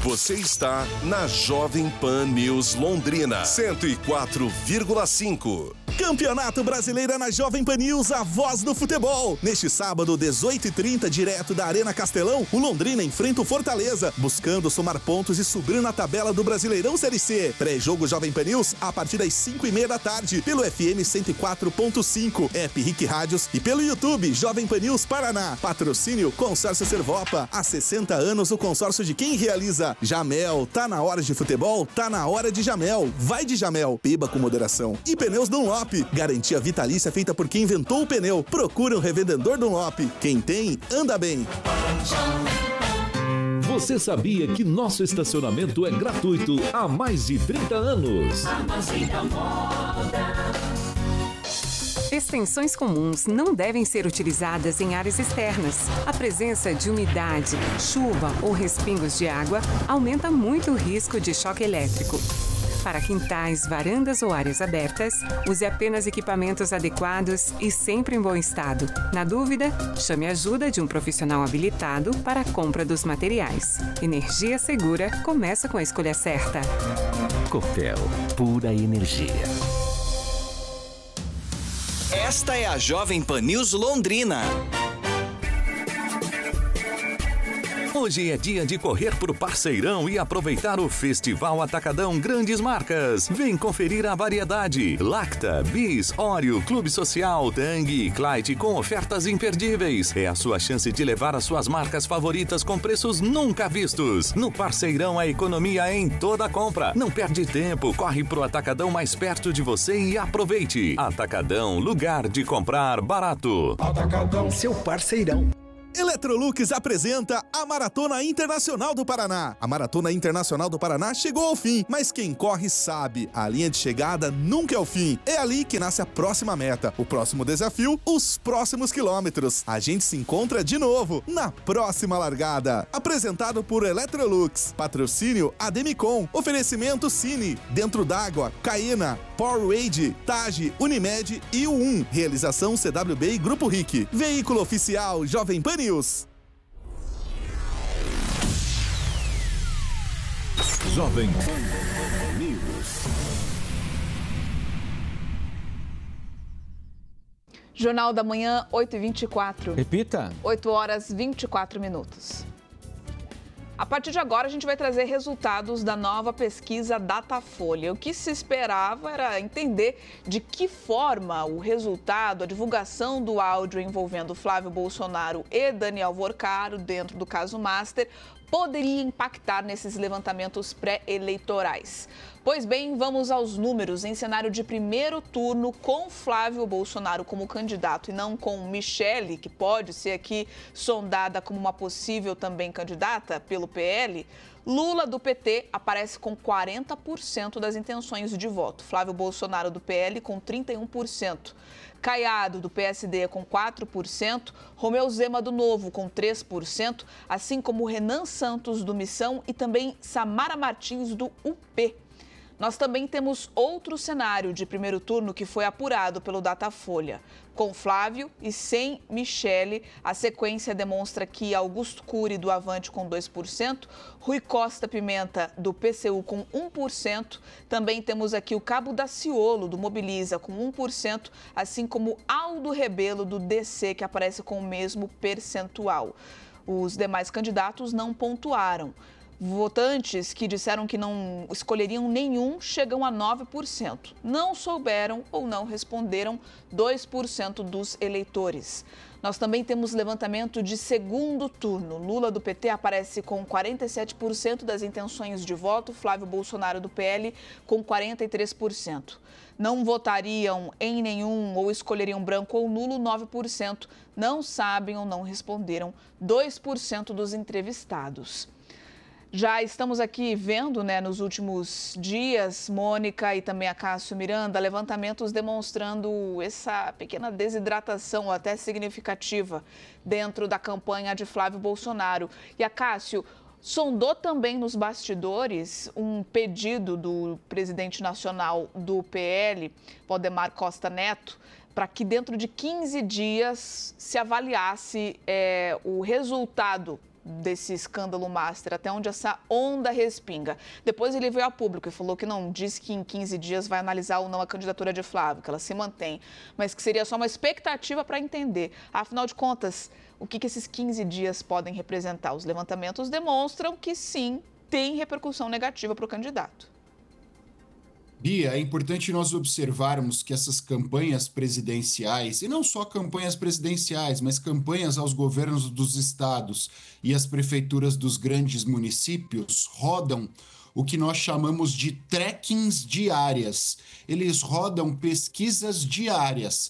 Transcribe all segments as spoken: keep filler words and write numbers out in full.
Você está na Jovem Pan News Londrina, cento e quatro vírgula cinco. Campeonato Brasileiro na Jovem Pan News, a voz do futebol. Neste sábado, dezoito e trinta, direto da Arena Castelão, o Londrina enfrenta o Fortaleza, buscando somar pontos e subir na tabela do Brasileirão Série C. Pré-jogo Jovem Pan News, a partir das cinco e meia da tarde, pelo F M cento e quatro ponto cinco, App Rick Rádios e pelo YouTube Jovem Pan News Paraná. Patrocínio Consórcio Servopa. Há sessenta anos, o consórcio de quem realiza. Jamel, tá na hora de futebol? Tá na hora de Jamel. Vai de Jamel, beba com moderação. E Pneus Dunlop. Garantia vitalícia feita por quem inventou o pneu. Procura um revendedor Dunlop. Quem tem, anda bem. Você sabia que nosso estacionamento é gratuito há mais de trinta anos? Extensões comuns não devem ser utilizadas em áreas externas. A presença de umidade, chuva ou respingos de água aumenta muito o risco de choque elétrico. Para quintais, varandas ou áreas abertas, use apenas equipamentos adequados e sempre em bom estado. Na dúvida, chame a ajuda de um profissional habilitado para a compra dos materiais. Energia segura começa com a escolha certa. Copel, pura energia. Esta é a Jovem Pan News Londrina. Hoje é dia de correr pro Parceirão e aproveitar o Festival Atacadão Grandes Marcas. Vem conferir a variedade. Lacta, Bis, Oreo, Clube Social, Tang e Clyde com ofertas imperdíveis. É a sua chance de levar as suas marcas favoritas com preços nunca vistos. No Parceirão, a economia é em toda compra. Não perde tempo, corre pro Atacadão mais perto de você e aproveite. Atacadão, lugar de comprar barato. Atacadão, seu parceirão. Electrolux apresenta a Maratona Internacional do Paraná. A Maratona Internacional do Paraná chegou ao fim, mas quem corre sabe, a linha de chegada nunca é o fim. É ali que nasce a próxima meta, o próximo desafio, os próximos quilômetros. A gente se encontra de novo na próxima largada. Apresentado por Electrolux, patrocínio Ademicon, oferecimento Cine, Dentro d'Água, Caena, Powerade, Tage, Unimed e U um. Realização C W B e Grupo Rick. Veículo oficial Jovem Pan News. Jovem Pan News. Jornal da Manhã, oito e vinte e quatro. Repita. oito horas e vinte e quatro minutos. A partir de agora, a gente vai trazer resultados da nova pesquisa Datafolha. O que se esperava era entender de que forma o resultado, a divulgação do áudio envolvendo Flávio Bolsonaro e Daniel Worcaro, dentro do caso Master, poderia impactar nesses levantamentos pré-eleitorais. Pois bem, vamos aos números. Em cenário de primeiro turno, com Flávio Bolsonaro como candidato e não com Michele, que pode ser aqui sondada como uma possível também candidata pelo P L, Lula do P T aparece com quarenta por cento das intenções de voto. Flávio Bolsonaro do P L com trinta e um por cento. Caiado, do P S D, com quatro por cento, Romeu Zema, do Novo, com três por cento, assim como Renan Santos, do Missão, e também Samara Martins, do U P. Nós também temos outro cenário de primeiro turno que foi apurado pelo Datafolha. Com Flávio e sem Michele, a sequência demonstra que Augusto Cury, do Avante, com dois por cento, Rui Costa Pimenta, do P C U, com um por cento, também temos aqui o Cabo Daciolo, do Mobiliza, com um por cento, assim como Aldo Rebelo, do D C, que aparece com o mesmo percentual. Os demais candidatos não pontuaram. Votantes que disseram que não escolheriam nenhum chegam a nove por cento. Não souberam ou não responderam dois por cento dos eleitores. Nós também temos levantamento de segundo turno. Lula do P T aparece com quarenta e sete por cento das intenções de voto, Flávio Bolsonaro do P L com quarenta e três por cento. Não votariam em nenhum ou escolheriam branco ou nulo, nove por cento. Não sabem ou não responderam, dois por cento dos entrevistados. Já estamos aqui vendo, né, nos últimos dias, Mônica e também a Cássio Miranda, levantamentos demonstrando essa pequena desidratação até significativa dentro da campanha de Flávio Bolsonaro. E a Cássio sondou também nos bastidores um pedido do presidente nacional do P L, Valdemar Costa Neto, para que dentro de quinze dias se avaliasse é, o resultado desse escândalo master, até onde essa onda respinga. Depois ele veio a público e falou que não, disse que em quinze dias vai analisar ou não a candidatura de Flávio, que ela se mantém, mas que seria só uma expectativa para entender. Afinal de contas, o que, que esses quinze dias podem representar? Os levantamentos demonstram que sim, tem repercussão negativa para o candidato. Bia, é importante nós observarmos que essas campanhas presidenciais, e não só campanhas presidenciais, mas campanhas aos governos dos estados e às prefeituras dos grandes municípios, rodam o que nós chamamos de trackings diárias. Eles rodam pesquisas diárias,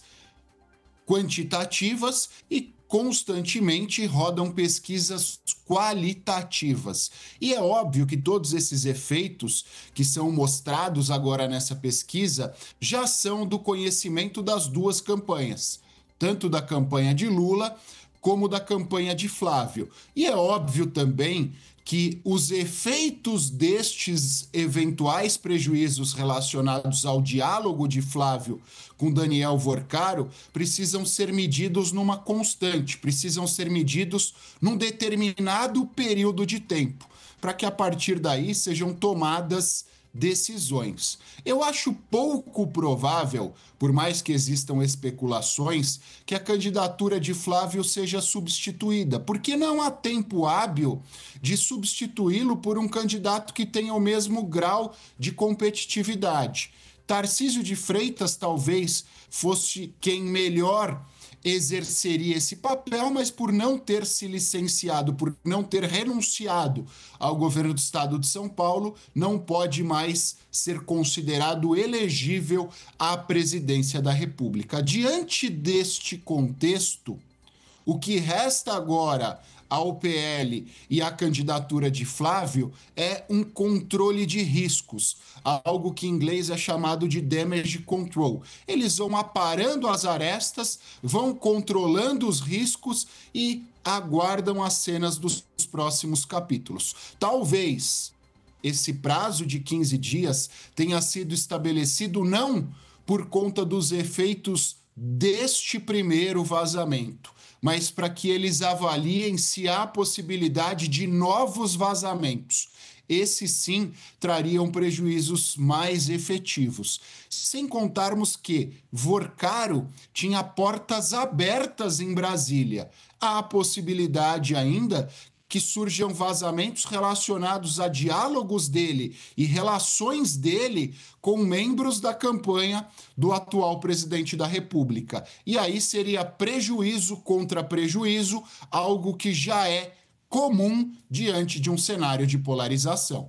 quantitativas e constantemente rodam pesquisas qualitativas. E é óbvio que todos esses efeitos que são mostrados agora nessa pesquisa já são do conhecimento das duas campanhas, tanto da campanha de Lula como da campanha de Flávio. E é óbvio também que os efeitos destes eventuais prejuízos relacionados ao diálogo de Flávio com Daniel Vorcaro precisam ser medidos numa constante, precisam ser medidos num determinado período de tempo, para que a partir daí sejam tomadas decisões. Eu acho pouco provável, por mais que existam especulações, que a candidatura de Flávio seja substituída, porque não há tempo hábil de substituí-lo por um candidato que tenha o mesmo grau de competitividade. Tarcísio de Freitas talvez fosse quem melhor exerceria esse papel, mas por não ter se licenciado, por não ter renunciado ao governo do estado de São Paulo, não pode mais ser considerado elegível à presidência da República. Diante deste contexto, o que resta agora ao P L e à candidatura de Flávio é um controle de riscos, algo que em inglês é chamado de damage control. Eles vão aparando as arestas, vão controlando os riscos e aguardam as cenas dos próximos capítulos. Talvez esse prazo de quinze dias tenha sido estabelecido não por conta dos efeitos deste primeiro vazamento, mas para que eles avaliem se há possibilidade de novos vazamentos. Esses sim trariam prejuízos mais efetivos. Sem contarmos que Vorcaro tinha portas abertas em Brasília. Há a possibilidade ainda que surjam vazamentos relacionados a diálogos dele e relações dele com membros da campanha do atual presidente da República. E aí seria prejuízo contra prejuízo, algo que já é comum diante de um cenário de polarização.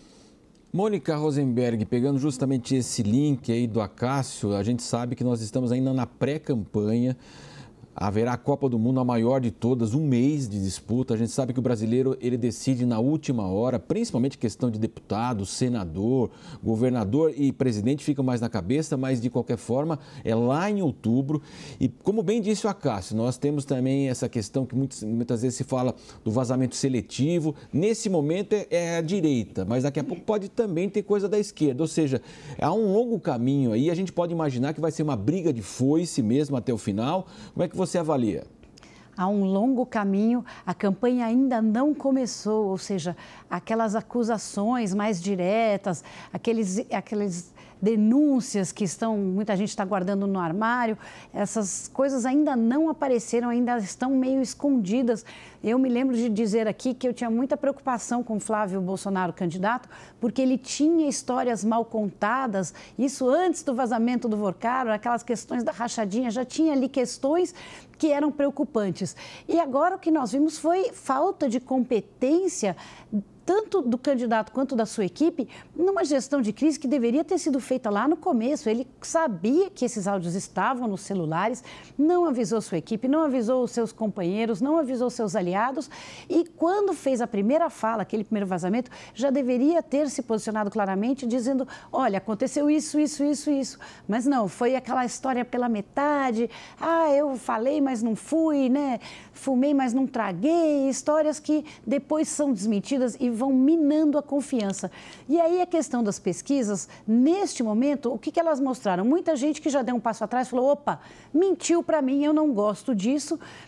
Mônica Rosenberg, pegando justamente esse link aí do Acácio, a gente sabe que nós estamos ainda na pré-campanha. Haverá a Copa do Mundo, a maior de todas, um mês de disputa. A gente sabe que o brasileiro ele decide na última hora, principalmente questão de deputado, senador, governador e presidente ficam mais na cabeça, mas de qualquer forma é lá em outubro. E como bem disse o Acácio, nós temos também essa questão que muitas, muitas vezes se fala do vazamento seletivo. Nesse momento é, é a direita, mas daqui a pouco pode também ter coisa da esquerda. Ou seja, há um longo caminho aí, a gente pode imaginar que vai ser uma briga de foice mesmo até o final. Como é que você você avalia? Há um longo caminho, a campanha ainda não começou, ou seja, aquelas acusações mais diretas, aqueles, aqueles denúncias que estão, muita gente está guardando no armário, essas coisas ainda não apareceram, ainda estão meio escondidas. Eu me lembro de dizer aqui que eu tinha muita preocupação com Flávio Bolsonaro, candidato, porque ele tinha histórias mal contadas, isso antes do vazamento do Vorcaro, aquelas questões da rachadinha, já tinha ali questões que eram preocupantes. E agora o que nós vimos foi falta de competência, tanto do candidato quanto da sua equipe, numa gestão de crise que deveria ter sido feita lá no começo. Ele sabia que esses áudios estavam nos celulares, não avisou sua equipe, não avisou os seus companheiros, não avisou seus aliados e quando fez a primeira fala, aquele primeiro vazamento, já deveria ter se posicionado claramente dizendo, olha, aconteceu isso, isso, isso, isso. Mas não, foi aquela história pela metade, ah, eu falei, mas não fui, né? Fumei, mas não traguei, histórias que depois são desmentidas e vão minando a confiança. E aí a questão das pesquisas, neste momento, o que, que elas mostraram? Muita gente que já deu um passo atrás falou, opa, mentiu para mim, eu não gosto disso.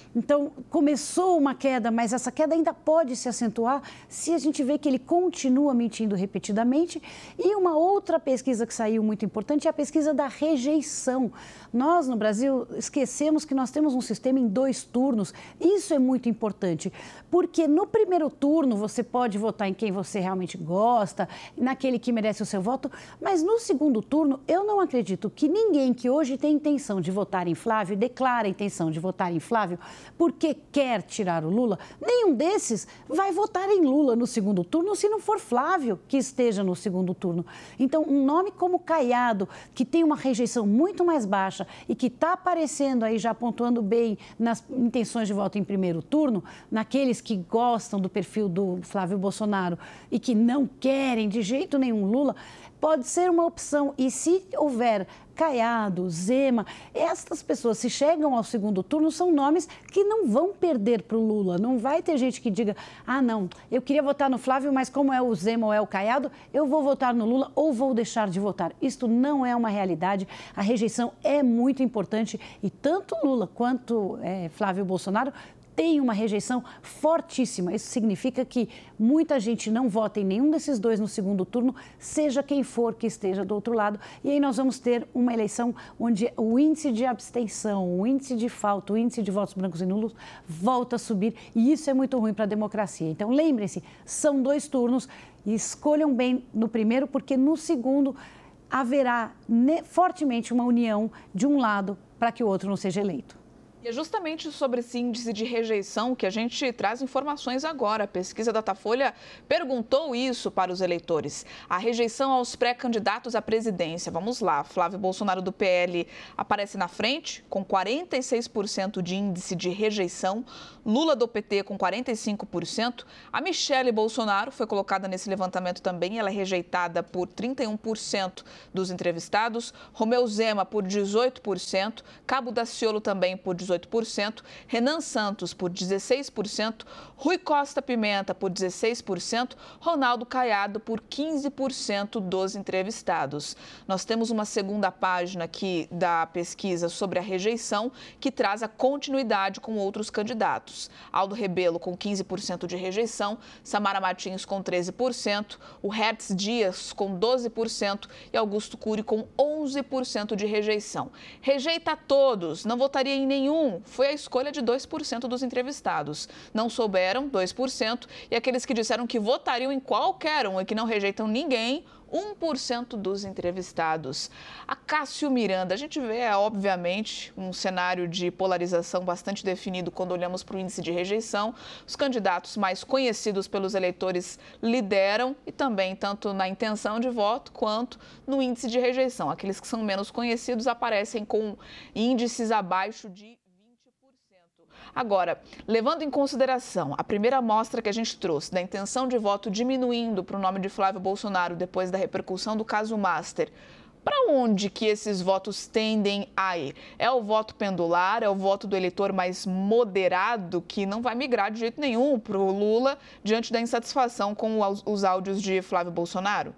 Então, começou uma queda, mas essa queda ainda pode se acentuar se a gente vê que ele continua mentindo repetidamente. E uma outra pesquisa que saiu muito importante é a pesquisa da rejeição. Nós, no Brasil, esquecemos que nós temos um sistema em dois turnos. Isso é muito importante, porque no primeiro turno você pode votar em quem você realmente gosta, naquele que merece o seu voto, mas no segundo turno eu não acredito que ninguém que hoje tem intenção de votar em Flávio, declara a intenção de votar em Flávio, porque quer tirar o Lula, nenhum desses vai votar em Lula no segundo turno se não for Flávio que esteja no segundo turno. Então, um nome como Caiado, que tem uma rejeição muito mais baixa e que está aparecendo aí já pontuando bem nas intenções de voto em primeiro turno, naqueles que gostam do perfil do Flávio Bolsonaro e que não querem de jeito nenhum Lula, pode ser uma opção. E se houver Caiado, Zema, estas pessoas, se chegam ao segundo turno, são nomes que não vão perder para o Lula. Não vai ter gente que diga, ah, não, eu queria votar no Flávio, mas como é o Zema ou é o Caiado, eu vou votar no Lula ou vou deixar de votar. Isto não é uma realidade. A rejeição é muito importante e tanto Lula quanto é, Flávio Bolsonaro tem uma rejeição fortíssima. Isso significa que muita gente não vota em nenhum desses dois no segundo turno, seja quem for que esteja do outro lado. E aí nós vamos ter uma eleição onde o índice de abstenção, o índice de falta, o índice de votos brancos e nulos volta a subir. E isso é muito ruim para a democracia. Então, lembrem-se, são dois turnos e escolham bem no primeiro, porque no segundo haverá fortemente uma união de um lado para que o outro não seja eleito. E é justamente sobre esse índice de rejeição que a gente traz informações agora. A pesquisa Datafolha perguntou isso para os eleitores. A rejeição aos pré-candidatos à presidência. Vamos lá, Flávio Bolsonaro do P L aparece na frente com quarenta e seis por cento de índice de rejeição. Lula do P T com quarenta e cinco por cento. A Michele Bolsonaro foi colocada nesse levantamento também. Ela é rejeitada por trinta e um por cento dos entrevistados. Romeu Zema por dezoito por cento. Cabo Daciolo também por dezoito por cento, Renan Santos por dezesseis por cento, Rui Costa Pimenta por dezesseis por cento, Ronaldo Caiado por quinze por cento dos entrevistados. Nós temos uma segunda página aqui da pesquisa sobre a rejeição que traz a continuidade com outros candidatos. Aldo Rebelo com quinze por cento de rejeição, Samara Martins com treze por cento, o Hertz Dias com doze por cento e Augusto Cury com onze por cento de rejeição. Rejeita todos, não votaria em nenhum. Foi a escolha de dois por cento dos entrevistados. Não souberam, dois por cento, e aqueles que disseram que votariam em qualquer um e que não rejeitam ninguém, um por cento dos entrevistados. A Cássio Miranda, a gente vê, é, obviamente, um cenário de polarização bastante definido quando olhamos para o índice de rejeição. Os candidatos mais conhecidos pelos eleitores lideram e também tanto na intenção de voto quanto no índice de rejeição. Aqueles que são menos conhecidos aparecem com índices abaixo de Agora, levando em consideração a primeira amostra que a gente trouxe da intenção de voto diminuindo para o nome de Flávio Bolsonaro depois da repercussão do caso Master, para onde que esses votos tendem a ir? É o voto pendular, é o voto do eleitor mais moderado que não vai migrar de jeito nenhum para o Lula diante da insatisfação com os áudios de Flávio Bolsonaro?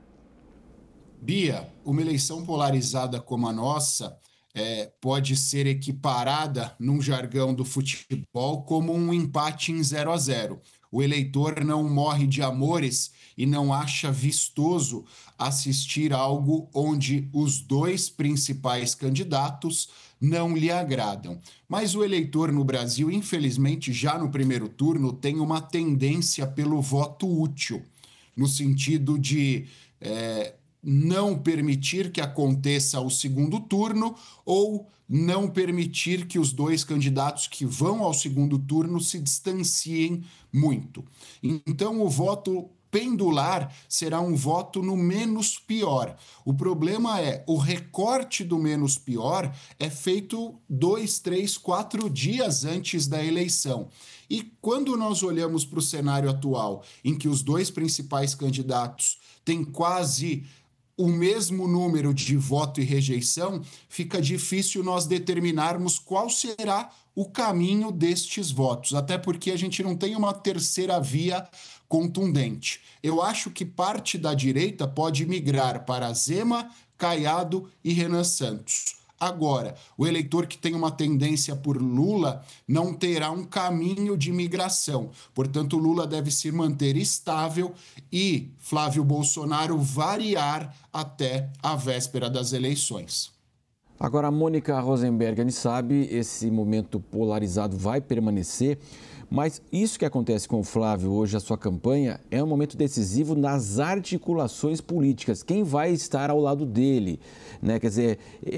Bia, uma eleição polarizada como a nossa É, pode ser equiparada, num jargão do futebol, como um empate em zero a zero. O eleitor não morre de amores e não acha vistoso assistir algo onde os dois principais candidatos não lhe agradam. Mas o eleitor no Brasil, infelizmente, já no primeiro turno, tem uma tendência pelo voto útil, no sentido de É, não permitir que aconteça o segundo turno ou não permitir que os dois candidatos que vão ao segundo turno se distanciem muito. Então, o voto pendular será um voto no menos pior. O problema é, o recorte do menos pior é feito dois, três, quatro dias antes da eleição. E quando nós olhamos para o cenário atual, em que os dois principais candidatos têm quase o mesmo número de voto e rejeição, fica difícil nós determinarmos qual será o caminho destes votos, até porque a gente não tem uma terceira via contundente. Eu acho que parte da direita pode migrar para Zema, Caiado e Renan Santos. Agora, o eleitor que tem uma tendência por Lula não terá um caminho de migração. Portanto, Lula deve se manter estável e Flávio Bolsonaro variar até a véspera das eleições. Agora, a Mônica Rosenberg, a gente sabe, esse momento polarizado vai permanecer, mas isso que acontece com o Flávio hoje, a sua campanha, é um momento decisivo nas articulações políticas. Quem vai estar ao lado dele, né? Quer dizer,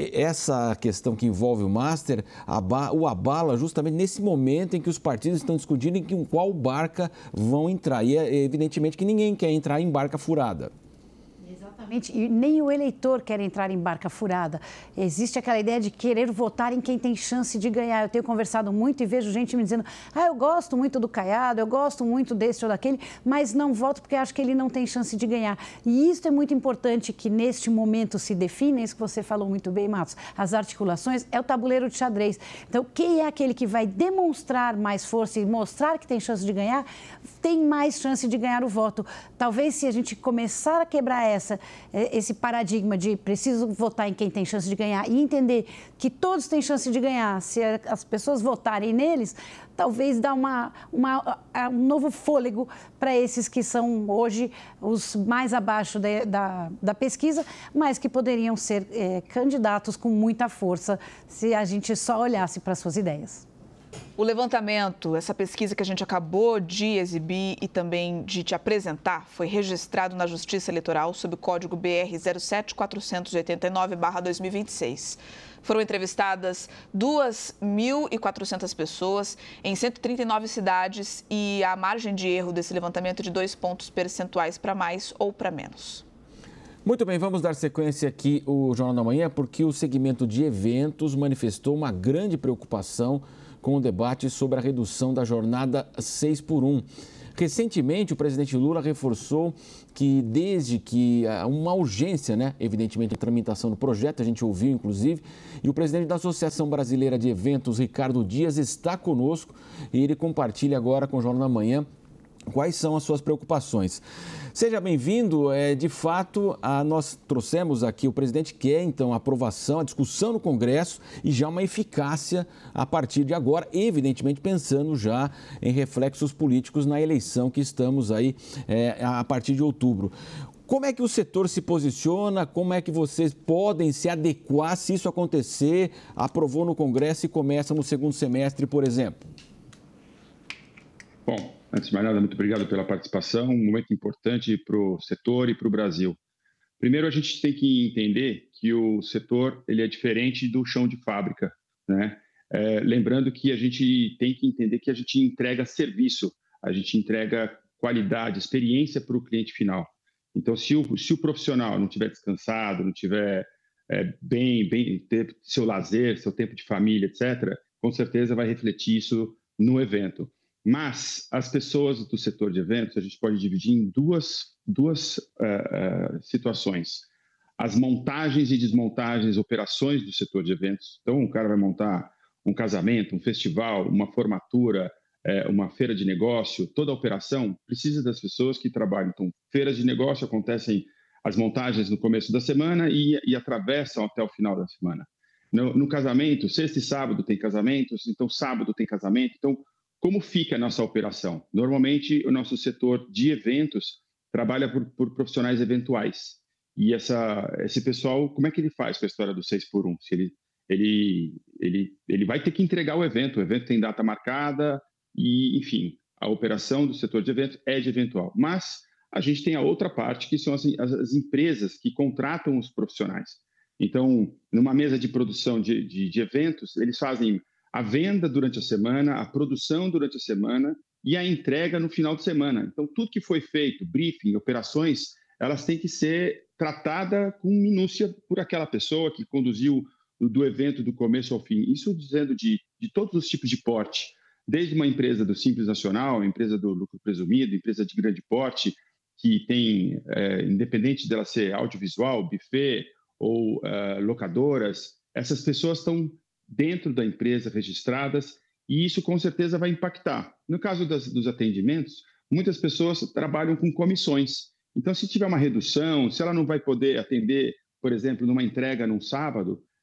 essa questão que envolve o Master o abala justamente nesse momento em que os partidos estão discutindo em qual barca vão entrar. E é evidentemente que ninguém quer entrar em barca furada. Exatamente, e nem o eleitor quer entrar em barca furada. Existe aquela ideia de querer votar em quem tem chance de ganhar. Eu tenho conversado muito e vejo gente me dizendo: ah, eu gosto muito do Caiado, eu gosto muito desse ou daquele, mas não voto porque acho que ele não tem chance de ganhar. E isso é muito importante que neste momento se defina, isso que você falou muito bem, Matos, as articulações, é o tabuleiro de xadrez. Então, quem é aquele que vai demonstrar mais força e mostrar que tem chance de ganhar, tem mais chance de ganhar o voto. Talvez se a gente começar a quebrar essa esse paradigma de preciso votar em quem tem chance de ganhar e entender que todos têm chance de ganhar, se as pessoas votarem neles, talvez dá uma, uma, um novo fôlego para esses que são hoje os mais abaixo de, da, da pesquisa, mas que poderiam ser é, candidatos com muita força se a gente só olhasse para suas ideias. O levantamento, essa pesquisa que a gente acabou de exibir e também de te apresentar, foi registrado na Justiça Eleitoral sob o código B R zero sete quatrocentos e oitenta e nove barra dois mil e vinte e seis. Foram entrevistadas duas mil e quatrocentas pessoas em cento e trinta e nove cidades e a margem de erro desse levantamento é de dois pontos percentuais para mais ou para menos. Muito bem, vamos dar sequência aqui ao Jornal da Manhã, porque o segmento de eventos manifestou uma grande preocupação com o debate sobre a redução da jornada seis por um. Recentemente, o presidente Lula reforçou que desde que há uma urgência, né, evidentemente, a tramitação do projeto, a gente ouviu, inclusive, e o presidente da Associação Brasileira de Eventos, Ricardo Dias, está conosco e ele compartilha agora com o Jornal da Manhã quais são as suas preocupações. Seja bem-vindo. É, de fato, a, nós trouxemos aqui, o presidente quer, então, a aprovação, a discussão no Congresso e já uma eficácia a partir de agora, evidentemente pensando já em reflexos políticos na eleição que estamos aí é, a partir de outubro. Como é que o setor se posiciona? Como é que vocês podem se adequar se isso acontecer? Aprovou no Congresso e começa no segundo semestre, por exemplo? Bom, antes de mais nada, muito obrigado pela participação, um momento importante para o setor e para o Brasil. Primeiro, a gente tem que entender que o setor ele é diferente do chão de fábrica, né? É, lembrando que a gente tem que entender que a gente entrega serviço, a gente entrega qualidade, experiência para o cliente final. Então, se o, se o profissional não estiver descansado, não tiver é, bem, bem, ter seu lazer, seu tempo de família, etcétera, com certeza vai refletir isso no evento. Mas as pessoas do setor de eventos, a gente pode dividir em duas, duas uh, uh, situações. As montagens e desmontagens, operações do setor de eventos. Então, o cara vai montar um casamento, um festival, uma formatura, uh, uma feira de negócio, toda a operação precisa das pessoas que trabalham. Então, feiras de negócio acontecem as montagens no começo da semana e, e atravessam até o final da semana. No, no casamento, sexta e sábado tem casamentos, então sábado tem casamento. Então, como fica a nossa operação? Normalmente, o nosso setor de eventos trabalha por, por profissionais eventuais. E essa, esse pessoal, como é que ele faz com a história do seis por um? Se ele, ele, ele, ele vai ter que entregar o evento. O evento tem data marcada e, enfim, a operação do setor de eventos é de eventual. Mas a gente tem a outra parte, que são as, as, as empresas que contratam os profissionais. Então, numa mesa de produção de, de, de eventos, eles fazem a venda durante a semana, a produção durante a semana e a entrega no final de semana. Então, tudo que foi feito, briefing, operações, elas têm que ser tratadas com minúcia por aquela pessoa que conduziu do evento do começo ao fim. Isso dizendo de, de todos os tipos de porte, desde uma empresa do Simples Nacional, empresa do lucro presumido, empresa de grande porte, que tem, é, independente dela ser audiovisual, buffet ou uh, locadoras, essas pessoas estão dentro da empresa registradas e isso com certeza vai impactar. No caso das, dos atendimentos, muitas pessoas trabalham com comissões. Então, se tiver uma redução, se ela não vai poder atender, por exemplo, numa entrega num sábado,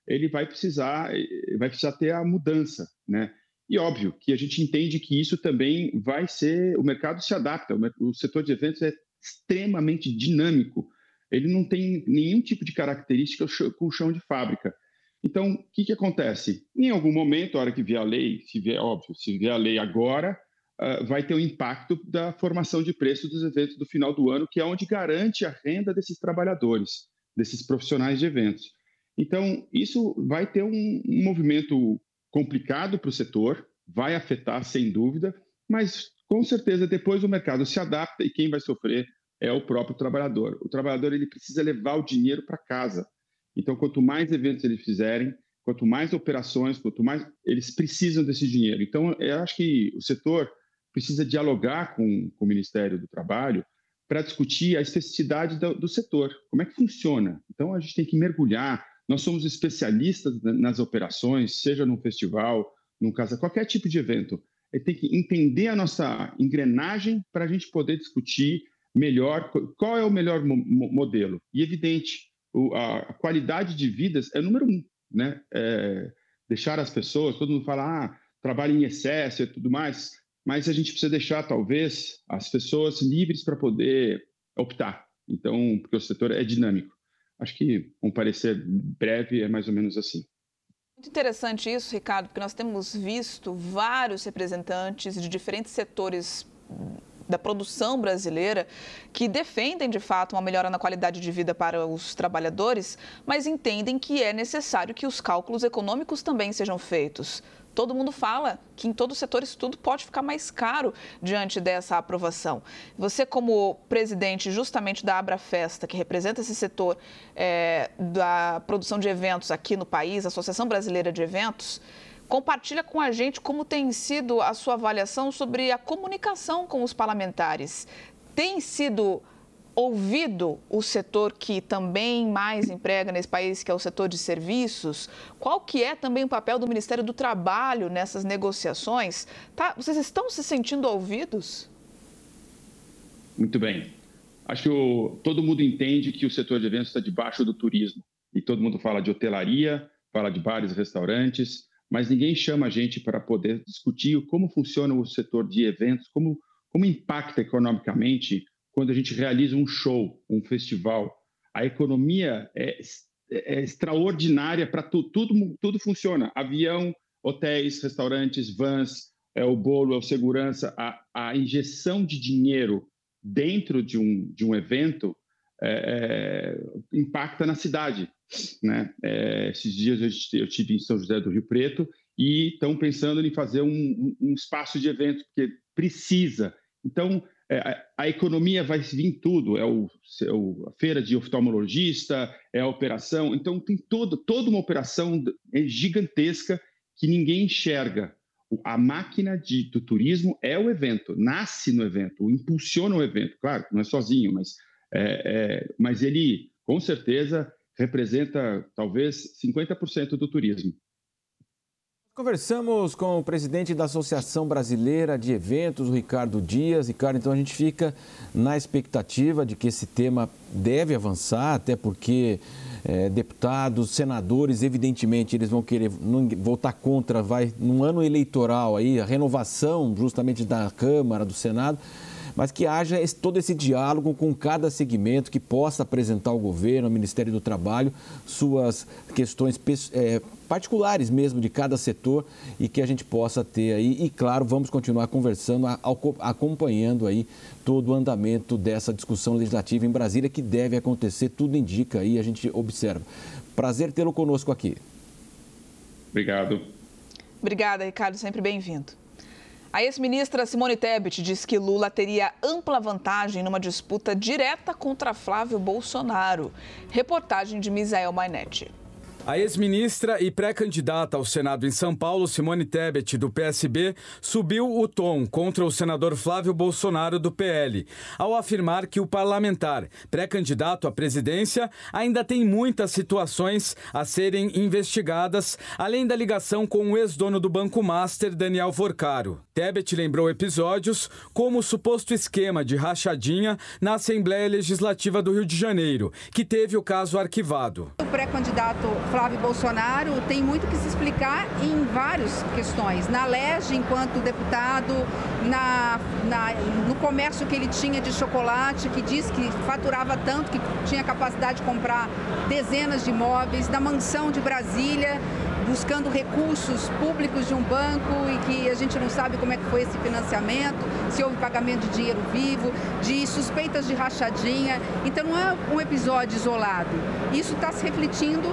ele vai precisar, vai precisar ter a mudança, né? E óbvio que a gente entende que isso também vai ser, o mercado se adapta, o setor de eventos é extremamente dinâmico, ele não tem nenhum tipo de característica com o chão de fábrica. Então, o que, que acontece? Em algum momento, a hora que vier a lei, se vier, óbvio, se vier a lei agora, uh, vai ter um impacto da formação de preço dos eventos do final do ano, que é onde garante a renda desses trabalhadores, desses profissionais de eventos. Então, isso vai ter um, um movimento complicado para o setor, vai afetar, sem dúvida, mas, com certeza, depois o mercado se adapta e quem vai sofrer é o próprio trabalhador. O trabalhador ele precisa levar o dinheiro para casa. Então, quanto mais eventos eles fizerem, quanto mais operações, quanto mais eles precisam desse dinheiro. Então, eu acho que o setor precisa dialogar com, com o Ministério do Trabalho para discutir a especificidade do, do setor, como é que funciona. Então, a gente tem que mergulhar. Nós somos especialistas nas operações, seja num festival, num casa, qualquer tipo de evento. Ele tem que entender a nossa engrenagem para a gente poder discutir melhor qual é o melhor mo modelo. E, evidente, O, a, a qualidade de vidas é número um, né? É, deixar as pessoas, todo mundo fala, ah, trabalho em excesso e tudo mais, mas a gente precisa deixar, talvez, as pessoas livres para poder optar. Então, porque o setor é dinâmico. Acho que um parecer breve é mais ou menos assim. Muito interessante isso, Ricardo, porque nós temos visto vários representantes de diferentes setores da produção brasileira que defendem, de fato, uma melhora na qualidade de vida para os trabalhadores, mas entendem que é necessário que os cálculos econômicos também sejam feitos. Todo mundo fala que em todos os setores tudo pode ficar mais caro diante dessa aprovação. Você, como presidente justamente da Abrafesta, que representa esse setor é, da produção de eventos aqui no país, a Associação Brasileira de Eventos, compartilha com a gente como tem sido a sua avaliação sobre a comunicação com os parlamentares. Tem sido ouvido o setor que também mais emprega nesse país, que é o setor de serviços? Qual que é também o papel do Ministério do Trabalho nessas negociações? Tá, vocês estão se sentindo ouvidos? Muito bem. Acho que o, todo mundo entende que o setor de eventos está debaixo do turismo. E todo mundo fala de hotelaria, fala de bares e restaurantes, mas ninguém chama a gente para poder discutir como funciona o setor de eventos, como, como impacta economicamente quando a gente realiza um show, um festival. A economia é, é extraordinária para tu, tudo, tudo funciona. Avião, hotéis, restaurantes, vans, é o bolo, é o segurança. A, a injeção de dinheiro dentro de um, de um evento é, é, impacta na cidade, né? É, esses dias eu, eu estive em São José do Rio Preto e estão pensando em fazer um, um, um espaço de evento, porque precisa. Então, é, a, a economia vai vir em tudo, é, o, é o, a feira de oftalmologista, é a operação, então tem todo, toda uma operação gigantesca que ninguém enxerga. A máquina de, do turismo é o evento, nasce no evento, impulsiona o evento, claro, não é sozinho, mas, é, é, mas ele, com certeza, representa talvez cinquenta por cento do turismo. Conversamos com o presidente da Associação Brasileira de Eventos, o Ricardo Dias. Ricardo, então a gente fica na expectativa de que esse tema deve avançar, até porque é, deputados, senadores, evidentemente, eles vão querer não, votar contra, vai num ano eleitoral aí, a renovação justamente da Câmara, do Senado, mas que haja esse, todo esse diálogo com cada segmento, que possa apresentar ao governo, ao Ministério do Trabalho, suas questões é, particulares mesmo de cada setor e que a gente possa ter aí. E, claro, vamos continuar conversando, a, a, acompanhando aí todo o andamento dessa discussão legislativa em Brasília, que deve acontecer, tudo indica aí, a gente observa. Prazer tê-lo conosco aqui. Obrigado. Obrigada, Ricardo, sempre bem-vindo. A ex-ministra Simone Tebet diz que Lula teria ampla vantagem numa disputa direta contra Flávio Bolsonaro. Reportagem de Misael Mainetti. A ex-ministra e pré-candidata ao Senado em São Paulo, Simone Tebet, do P S B, subiu o tom contra o senador Flávio Bolsonaro, do P L, ao afirmar que o parlamentar, pré-candidato à presidência, ainda tem muitas situações a serem investigadas, além da ligação com o ex-dono do Banco Master, Daniel Forcaro. Tebet lembrou episódios como o suposto esquema de rachadinha na Assembleia Legislativa do Rio de Janeiro, que teve o caso arquivado. O pré-candidato Flávio Bolsonaro tem muito que se explicar em várias questões. Na L E G, enquanto deputado, na, na, no comércio que ele tinha de chocolate, que diz que faturava tanto, que tinha capacidade de comprar dezenas de imóveis, na mansão de Brasília, buscando recursos públicos de um banco e que a gente não sabe como é que foi esse financiamento, se houve pagamento de dinheiro vivo, de suspeitas de rachadinha. Então não é um episódio isolado. Isso está se refletindo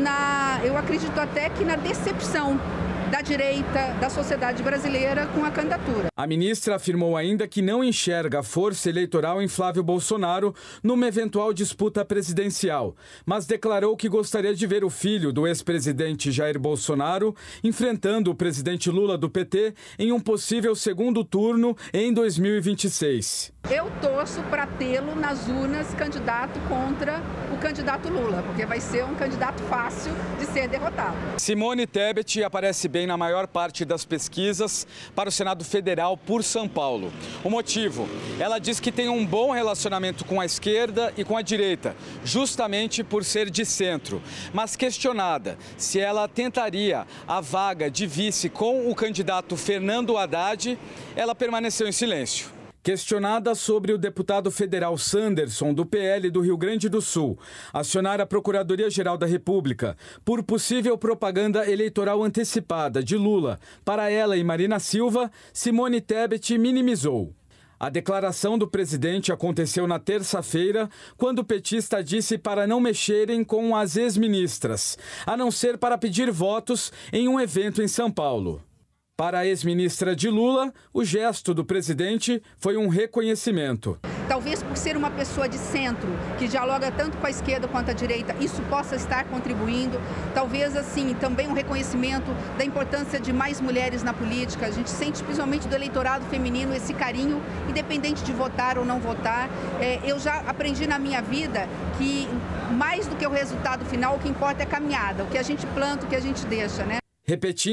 na, eu acredito até que na decepção da direita, da sociedade brasileira com a candidatura. A ministra afirmou ainda que não enxerga força eleitoral em Flávio Bolsonaro numa eventual disputa presidencial, mas declarou que gostaria de ver o filho do ex-presidente Jair Bolsonaro enfrentando o presidente Lula do P T em um possível segundo turno em dois mil e vinte e seis. Eu torço para tê-lo nas urnas candidato contra o candidato Lula, porque vai ser um candidato fácil de ser derrotado. Simone Tebet aparece bem na maior parte das pesquisas para o Senado Federal por São Paulo. O motivo? Ela diz que tem um bom relacionamento com a esquerda e com a direita, justamente por ser de centro. Mas questionada se ela tentaria a vaga de vice com o candidato Fernando Haddad, ela permaneceu em silêncio. Questionada sobre o deputado federal Sanderson, do P L do Rio Grande do Sul, acionar a Procuradoria-Geral da República por possível propaganda eleitoral antecipada de Lula para ela e Marina Silva, Simone Tebet minimizou. A declaração do presidente aconteceu na terça-feira, quando o petista disse para não mexerem com as ex-ministras, a não ser para pedir votos em um evento em São Paulo. Para a ex-ministra de Lula, o gesto do presidente foi um reconhecimento. Talvez por ser uma pessoa de centro, que dialoga tanto com a esquerda quanto a direita, isso possa estar contribuindo. Talvez, assim, também um reconhecimento da importância de mais mulheres na política. A gente sente, principalmente do eleitorado feminino, esse carinho, independente de votar ou não votar. É, eu já aprendi na minha vida que, mais do que o resultado final, o que importa é a caminhada, o que a gente planta, o que a gente deixa, né? Repetindo